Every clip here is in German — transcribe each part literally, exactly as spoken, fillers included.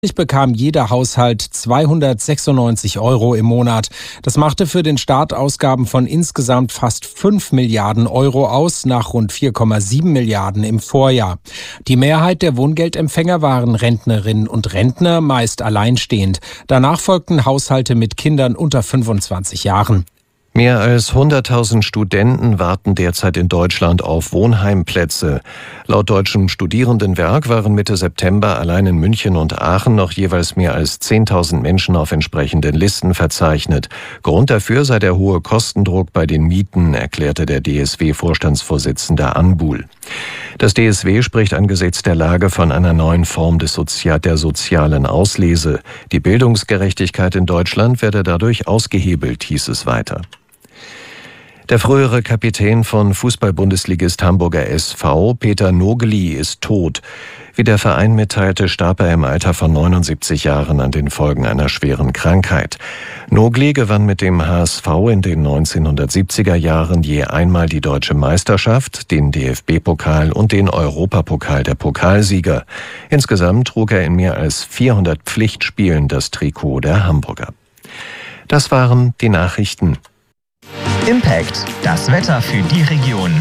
bekam jeder Haushalt zweihundertsechsundneunzig Euro im Monat. Das machte für den Staat Ausgaben von insgesamt fast fünf Milliarden Euro aus, nach rund vier Komma sieben Milliarden im Vorjahr. Die Mehrheit der Wohngeldempfänger waren Rentnerinnen und Rentner, meist alleinstehend. Danach folgten Haushalte mit Kindern unter fünfundzwanzig Jahren. Mehr als hunderttausend Studenten warten derzeit in Deutschland auf Wohnheimplätze. Laut Deutschem Studierendenwerk waren Mitte September allein in München und Aachen noch jeweils mehr als zehntausend Menschen auf entsprechenden Listen verzeichnet. Grund dafür sei der hohe Kostendruck bei den Mieten, erklärte der D S W-Vorstandsvorsitzende Anbul. Das D S W spricht angesichts der Lage von einer neuen Form des Sozial- der sozialen Auslese. Die Bildungsgerechtigkeit in Deutschland werde dadurch ausgehebelt, hieß es weiter. Der frühere Kapitän von Fußball-Bundesligist Hamburger S V, Peter Nogli, ist tot. Wie der Verein mitteilte, starb er im Alter von neunundsiebzig Jahren an den Folgen einer schweren Krankheit. Nogli gewann mit dem H S V in den neunzehnhundertsiebziger Jahren je einmal die Deutsche Meisterschaft, den D F B-Pokal und den Europapokal der Pokalsieger. Insgesamt trug er in mehr als vierhundert Pflichtspielen das Trikot der Hamburger. Das waren die Nachrichten. Impact, das Wetter für die Region.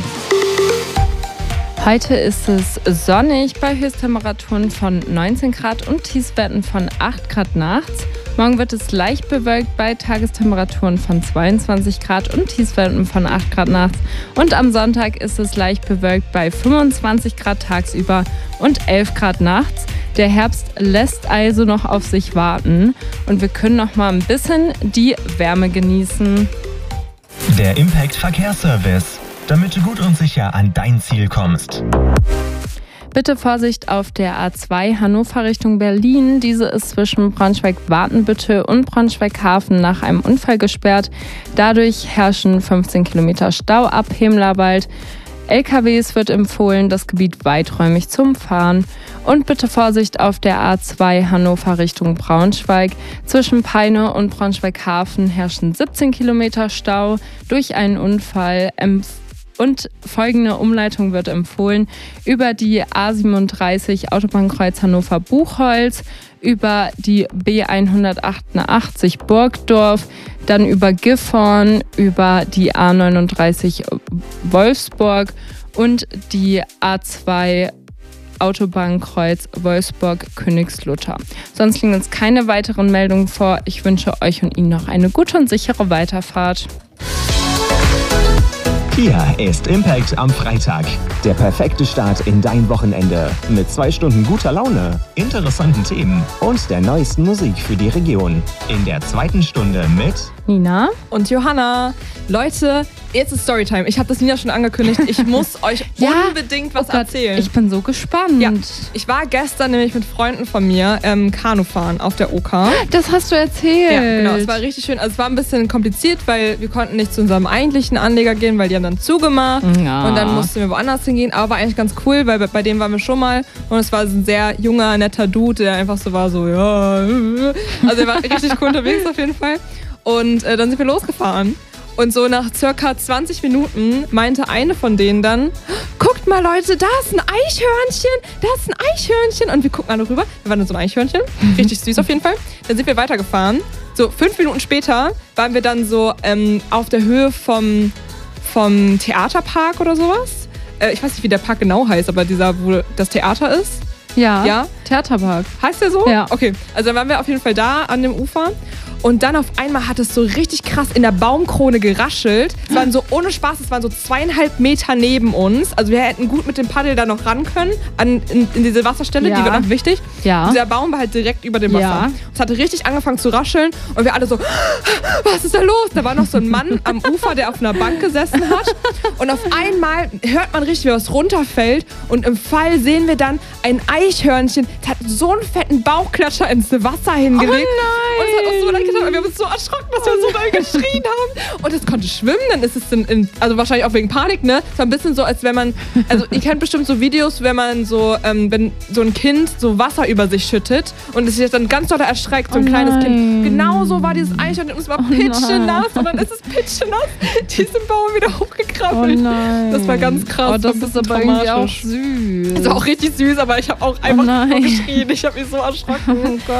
Heute ist es sonnig bei Höchsttemperaturen von neunzehn Grad und Tiefstwerten von acht Grad nachts. Morgen wird es leicht bewölkt bei Tagestemperaturen von zweiundzwanzig Grad und Tiefstwerten von acht Grad nachts. Und am Sonntag ist es leicht bewölkt bei fünfundzwanzig Grad tagsüber und elf Grad nachts. Der Herbst lässt also noch auf sich warten und wir können noch mal ein bisschen die Wärme genießen. Der Impact Verkehrsservice, damit du gut und sicher an dein Ziel kommst. Bitte Vorsicht auf der A zwei Hannover Richtung Berlin. Diese ist zwischen Braunschweig-Watenbüttel und Braunschweig-Hafen nach einem Unfall gesperrt. Dadurch herrschen fünfzehn Kilometer Stau ab Hemlerwald. L K Ws wird empfohlen, das Gebiet weiträumig zu umfahren. Und bitte Vorsicht auf der A zwei Hannover Richtung Braunschweig. Zwischen Peine und Braunschweig-Hafen herrschen siebzehn Kilometer Stau durch einen Unfall. Und folgende Umleitung wird empfohlen: über die A siebenunddreißig Autobahnkreuz Hannover-Buchholz, über die B hundertachtundachtzig Burgdorf, dann über Gifhorn, über die A neununddreißig Wolfsburg und die A zwei Autobahnkreuz Wolfsburg-Königslutter. Sonst liegen uns keine weiteren Meldungen vor. Ich wünsche euch und Ihnen noch eine gute und sichere Weiterfahrt. Hier ist Impact am Freitag. Der perfekte Start in dein Wochenende. Mit zwei Stunden guter Laune, interessanten Themen und der neuesten Musik für die Region. In der zweiten Stunde mit Nina und Johanna. Leute, jetzt ist Storytime. Ich habe das Nina schon angekündigt. Ich muss euch ja, unbedingt was oh Gott, erzählen. Ich bin so gespannt. Ja, ich war gestern nämlich mit Freunden von mir ähm, Kanu fahren auf der Oker. Das hast du erzählt. Ja, genau. Es war richtig schön. Also es war ein bisschen kompliziert, weil wir konnten nicht zu unserem eigentlichen Anleger gehen, weil die haben dann zugemacht. Ja. Und dann mussten wir woanders hingehen. Aber war eigentlich ganz cool, weil bei, bei dem waren wir schon mal. Und es war ein sehr junger, netter Dude, der einfach so war so, ja. Also er war richtig cool unterwegs auf jeden Fall. Und äh, dann sind wir losgefahren. Und so nach circa zwanzig Minuten meinte eine von denen dann: Guckt mal Leute, da ist ein Eichhörnchen, da ist ein Eichhörnchen. Und wir gucken alle rüber, wir waren in so einem Eichhörnchen, richtig süß auf jeden Fall. Dann sind wir weitergefahren. So fünf Minuten später waren wir dann so ähm, auf der Höhe vom, vom Theaterpark oder sowas. Äh, ich weiß nicht, wie der Park genau heißt, aber dieser, wo das Theater ist. Ja, ja? Theaterpark. Heißt der so? Ja. Okay, also dann waren wir auf jeden Fall da an dem Ufer. Und dann auf einmal hat es so richtig krass in der Baumkrone geraschelt. Es waren so, ohne Spaß, es waren so zweieinhalb Meter neben uns. Also wir hätten gut mit dem Paddel da noch ran können, an, in, in diese Wasserstelle, ja. die war noch wichtig. Ja. Dieser Baum war halt direkt über dem Wasser. Ja. Es hatte richtig angefangen zu rascheln und wir alle so, was ist da los? Da war noch so ein Mann am Ufer, der auf einer Bank gesessen hat. Und auf einmal hört man richtig, wie was runterfällt. Und im Fall sehen wir dann ein Eichhörnchen, das hat so einen fetten Bauchklatscher ins Wasser hingelegt. Oh nein. Und es hat auch so leid getan. Und wir haben uns so erschrocken, dass wir so doll geschrien haben. Und es konnte schwimmen, dann ist es in, in, also wahrscheinlich auch wegen Panik, ne? Es war ein bisschen so, als wenn man, also ihr kennt bestimmt so Videos, wenn man so, ähm, wenn so ein Kind so Wasser über sich schüttet und es sich dann ganz doll erschreckt, so ein Oh kleines nein. Kind. Genauso war dieses Eichhörnchen und es war Oh pitschenass nein. und dann ist es pitschenass diesen Baum wieder hochgekriegt. weggekrabbelt. Oh nein. Das war ganz krass. Oh, das ist aber irgendwie auch süß. Das war auch richtig süß, aber ich habe auch einfach nur geschrien. Ich habe mich so erschrocken. Oh Gott.